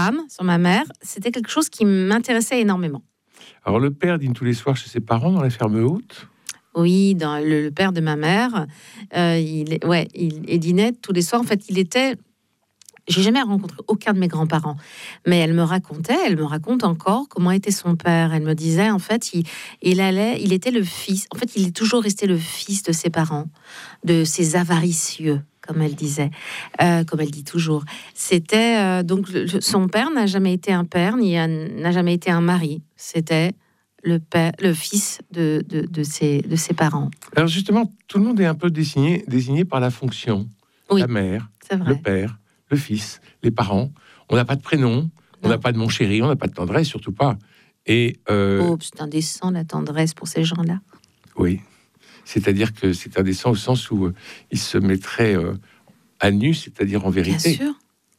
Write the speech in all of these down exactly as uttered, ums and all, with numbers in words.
drame sur ma mère, c'était quelque chose qui m'intéressait énormément. Alors, le père dîne tous les soirs chez ses parents dans la ferme haute ? Oui, dans le, le père de ma mère, euh, il, ouais, il, il dînait tous les soirs. En fait, il était... J'ai jamais rencontré aucun de mes grands-parents, mais elle me racontait, elle me raconte encore comment était son père. Elle me disait, en fait, il, il allait, il était le fils. En fait, il est toujours resté le fils de ses parents, de ses avaricieux, comme elle disait, euh, comme elle dit toujours. C'était euh, donc le, son père n'a jamais été un père, ni un, n'a jamais été un mari. C'était le père, le fils de, de, de ses de ses parents. Alors justement, tout le monde est un peu désigné, désigné par la fonction. Oui, la mère, c'est vrai. le père, le fils, les parents. On n'a pas de prénom, on n'a pas de mon chéri, on n'a pas de tendresse, surtout pas. Et euh, oh, c'est indécent la tendresse pour ces gens-là. Oui, c'est-à-dire que c'est indécent au sens où euh, ils se mettraient euh, à nu, c'est-à-dire en vérité. Bien sûr.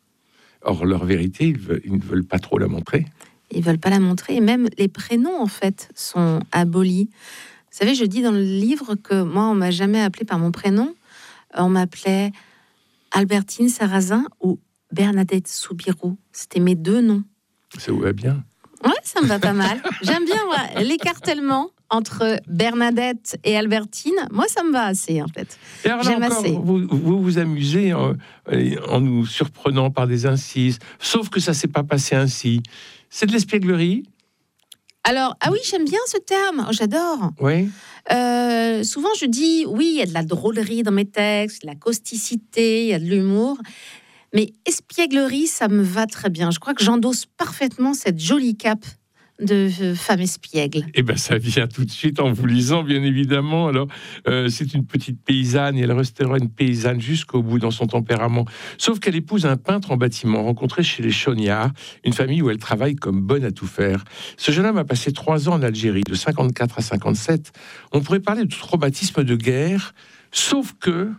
Or, leur vérité, ils, veulent, ils ne veulent pas trop la montrer. Ils veulent pas la montrer. Et même les prénoms, en fait, sont abolis. Vous savez, je dis dans le livre que moi, on m'a jamais appelé par mon prénom. On m'appelait Albertine Sarrazin ou Bernadette Soubirous. C'était mes deux noms. Ça vous va bien? Ouais, ça me va pas mal. J'aime bien ouais, l'écartèlement entre Bernadette et Albertine. Moi, ça me va assez, en fait. Et alors là J'aime encore, assez. vous, vous vous amusez en, en nous surprenant par des incises, sauf que ça s'est pas passé ainsi. C'est de l'espièglerie? Alors, ah oui, j'aime bien ce terme. Oh, j'adore. Oui. Euh, souvent, je dis, oui, il y a de la drôlerie dans mes textes, de la causticité, il y a de l'humour. Mais espièglerie, ça me va très bien. Je crois que j'endosse parfaitement cette jolie cape de femme espiègle. Eh bien, ça vient tout de suite en vous lisant, bien évidemment. Alors, euh, c'est une petite paysanne et elle restera une paysanne jusqu'au bout dans son tempérament. Sauf qu'elle épouse un peintre en bâtiment rencontré chez les Chauniards, une famille où elle travaille comme bonne à tout faire. Ce jeune homme a passé trois ans en Algérie, de cinquante-quatre à cinquante-sept. On pourrait parler de traumatisme de guerre, sauf que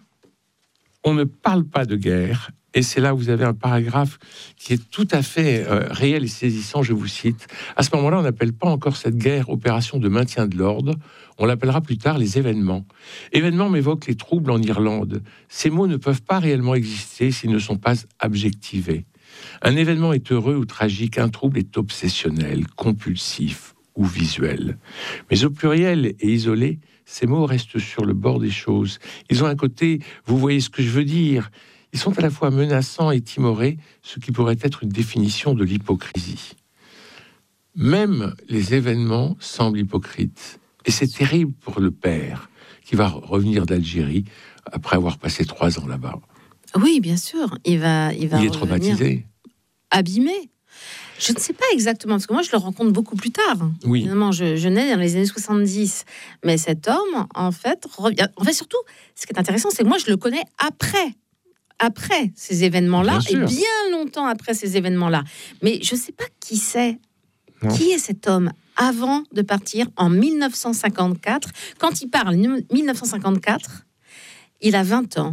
on ne parle pas de guerre. Et c'est là où vous avez un paragraphe qui est tout à fait euh, réel et saisissant, je vous cite. À ce moment-là, on n'appelle pas encore cette guerre opération de maintien de l'ordre, on l'appellera plus tard les événements. Événements m'évoquent les troubles en Irlande. Ces mots ne peuvent pas réellement exister s'ils ne sont pas objectivés. Un événement est heureux ou tragique, un trouble est obsessionnel, compulsif ou visuel. Mais au pluriel et isolé, ces mots restent sur le bord des choses. Ils ont un côté, vous voyez ce que je veux dire. Ils sont à la fois menaçants et timorés, ce qui pourrait être une définition de l'hypocrisie. Même les événements semblent hypocrites. Et c'est terrible pour le père, qui va revenir d'Algérie après avoir passé trois ans là-bas. Oui, bien sûr. Il va, il va il est revenir traumatisé. Abîmé. Je ne sais pas exactement, parce que moi, je le rencontre beaucoup plus tard. Oui. Évidemment, je, je nais dans les années soixante-dix. Mais cet homme, en fait, revient... En fait, surtout, ce qui est intéressant, c'est que moi, je le connais après. Après ces événements-là, Bien et sûr. bien longtemps après ces événements-là. Mais je ne sais pas qui c'est. Non. Qui est cet homme avant de partir en mille neuf cent cinquante-quatre? Quand il parle mille neuf cent cinquante-quatre, il a vingt ans.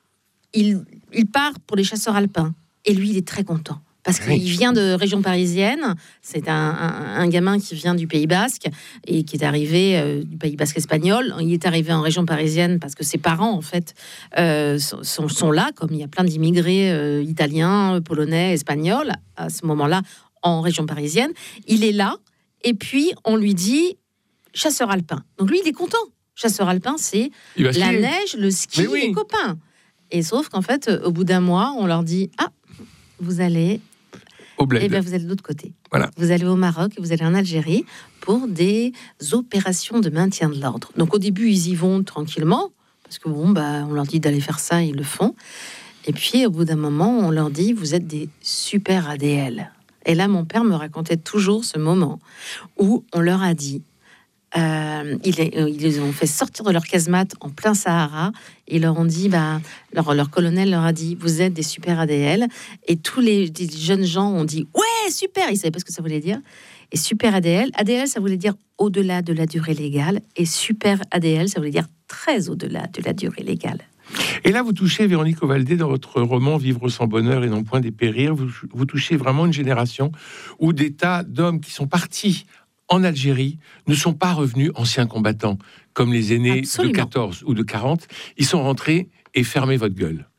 Il, il part pour les chasseurs alpins. Et lui, il est très content. Parce qu'il Oui. vient de région parisienne. C'est un, un, un gamin qui vient du Pays Basque et qui est arrivé euh, du Pays Basque espagnol. Il est arrivé en région parisienne parce que ses parents, en fait, euh, sont, sont là, comme il y a plein d'immigrés euh, italiens, polonais, espagnols, à ce moment-là, en région parisienne. Il est là, et puis on lui dit chasseur alpin. Donc lui, il est content. Chasseur alpin, c'est Il va la skier. neige, le ski, Mais oui. les copains. Et sauf qu'en fait, au bout d'un mois, on leur dit ah, vous allez. Au bled. Eh bien, vous allez de l'autre côté. Voilà. Vous allez au Maroc et vous allez en Algérie pour des opérations de maintien de l'ordre. Donc, au début, ils y vont tranquillement, parce que bon, bah, on leur dit d'aller faire ça, ils le font. Et puis, au bout d'un moment, on leur dit, vous êtes des super A D L. Et là, mon père me racontait toujours ce moment où on leur a dit, euh, ils, ils les ont fait sortir de leur casemate en plein Sahara. Et ils leur ont dit, bah, leur, leur colonel leur a dit, vous êtes des super A D L. Et tous les, les jeunes gens ont dit, ouais, super. Ils savaient pas ce que ça voulait dire. Et super A D L, A D L, ça voulait dire au-delà de la durée légale. Et super A D L, ça voulait dire très au-delà de la durée légale. Et là, vous touchez, Véronique Ovaldé, dans votre roman Vivre sans bonheur et non point dépérir, vous, vous touchez vraiment une génération où des tas d'hommes qui sont partis en Algérie ne sont pas revenus anciens combattants, comme les aînés Absolument. de quatorze ou de quarante. Ils sont rentrés et fermez votre gueule.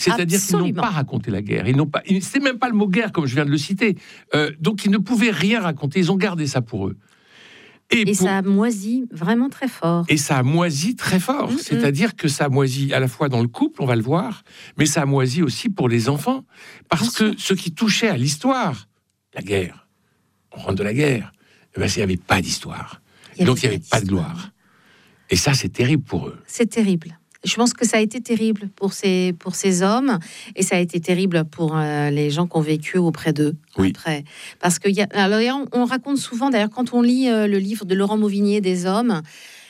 C'est-à-dire Absolument. qu'ils n'ont pas raconté la guerre. Ils n'ont pas. C'est même pas le mot guerre, comme je viens de le citer. Euh, donc, ils ne pouvaient rien raconter. Ils ont gardé ça pour eux. Et, et pour... ça a moisi vraiment très fort. Et ça a moisi très fort. Mmh, C'est-à-dire mmh. que ça a moisi à la fois dans le couple, on va le voir, mais ça a moisi aussi pour les enfants. Parce Bien que sûr. ce qui touchait à l'histoire, la guerre, on rentre de la guerre, eh ben, il n'y avait pas d'histoire. Il Donc, il n'y avait pas de gloire. Et ça, c'est terrible pour eux. C'est terrible. Je pense que ça a été terrible pour ces, pour ces hommes et ça a été terrible pour euh, les gens qui ont vécu auprès d'eux oui. après. Parce que y a, alors, on, on raconte souvent, d'ailleurs, quand on lit euh, le livre de Laurent Mauvigné, Des hommes,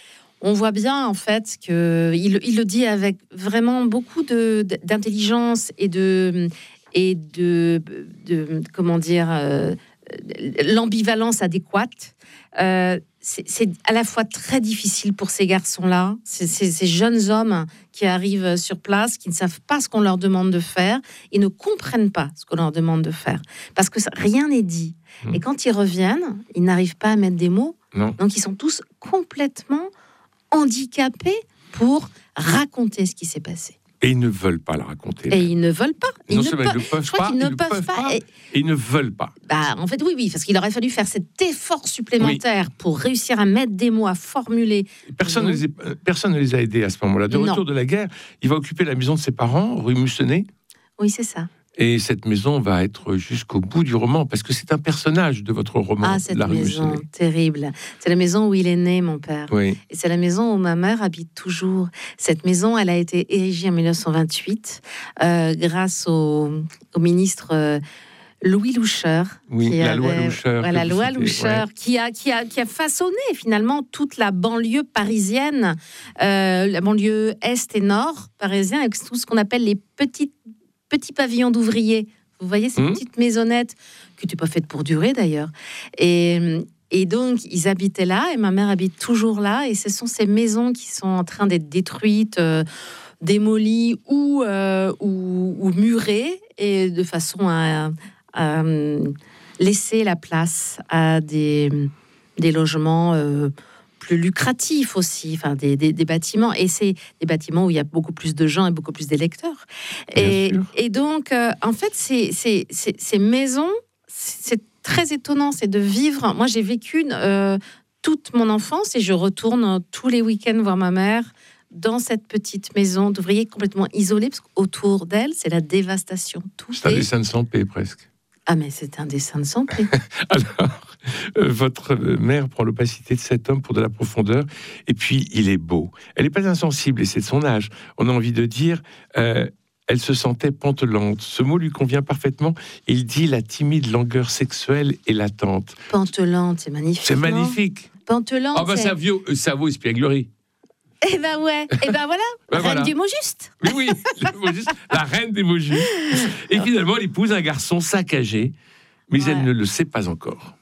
on voit bien, en fait, qu'il il le dit avec vraiment beaucoup de, d'intelligence et de, et de, de comment dire, euh, l'ambivalence adéquate. Euh, c'est, c'est à la fois très difficile pour ces garçons-là, c'est, c'est, ces jeunes hommes qui arrivent sur place, qui ne savent pas ce qu'on leur demande de faire, ils ne comprennent pas ce qu'on leur demande de faire, parce que ça, rien n'est dit. Mmh. Et quand ils reviennent, ils n'arrivent pas à mettre des mots, non. Donc ils sont tous complètement handicapés pour raconter ce qui s'est passé. Et ils ne veulent pas le raconter. Et ils ne veulent pas. Ils non ne seulement peuvent, ils ne peuvent je crois pas, qu'ils ne ils peuvent, peuvent pas. pas Et, et ils ne veulent pas. Bah, en fait, oui, oui, parce qu'il aurait fallu faire cet effort supplémentaire oui. pour réussir à mettre des mots, à formuler. Personne ne les, personne ne les a aidés à ce moment-là. De non. retour de la guerre, il va occuper la maison de ses parents, rue Mussenet. Oui, c'est ça. Et cette maison va être jusqu'au bout du roman, parce que c'est un personnage de votre roman. Ah, cette la rue maison Mussenet. Terrible. C'est la maison où il est né, mon père. Oui. Et c'est la maison où ma mère habite toujours. Cette maison, elle a été érigée en dix-neuf cent vingt-huit euh, grâce au, au ministre euh, Louis Loucheur. Oui, qui la avait, loi Loucheur. Ouais, la loi citez, Loucheur, ouais. qui, a, qui, a, qui a façonné finalement toute la banlieue parisienne, euh, la banlieue est et nord parisien, avec tout ce qu'on appelle les petites, petits pavillons d'ouvriers. Vous voyez ces mmh. petites maisonnettes qui n'étaient pas faites pour durer d'ailleurs. Et, et donc, ils habitaient là et ma mère habite toujours là. Et ce sont ces maisons qui sont en train d'être détruites, euh, démolies ou, euh, ou, ou murées, et de façon à, à laisser la place à des, des logements euh, plus lucratifs aussi, enfin des, des, des bâtiments, et c'est des bâtiments où il y a beaucoup plus de gens et beaucoup plus d'électeurs. Et, et donc, euh, en fait, c'est, c'est, c'est, ces maisons, c'est très étonnant, c'est de vivre. Moi, j'ai vécu euh, toute mon enfance et je retourne tous les week-ends voir ma mère dans cette petite maison d'ouvriers complètement isolée, parce qu'autour d'elle, c'est la dévastation. Tout c'est est... un dessin de sans paix, presque. Ah, mais c'est un dessin de sans paix. Alors, euh, votre mère prend l'opacité de cet homme pour de la profondeur, et puis il est beau. Elle n'est pas insensible, et c'est de son âge. On a envie de dire, euh, elle se sentait pantelante. Ce mot lui convient parfaitement. Il dit la timide langueur sexuelle et latente. Pantelante, c'est magnifique. C'est magnifique. Pantelante. Ah, bah, ça vaut, ça vaut espièglerie. Eh ben ouais, eh ben voilà, ben reine voilà. du mot juste. Oui, oui, le mot juste, la reine des mots justes. Et finalement, elle épouse un garçon saccagé, mais ouais. elle ne le sait pas encore.